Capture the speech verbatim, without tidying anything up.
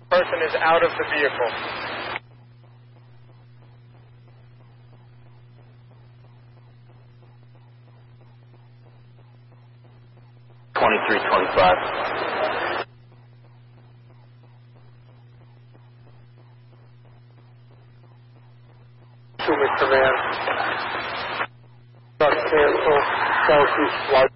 Person is out of the vehicle. twenty-three twenty-five. Two, Mister Man. Cancel. Southeast flight.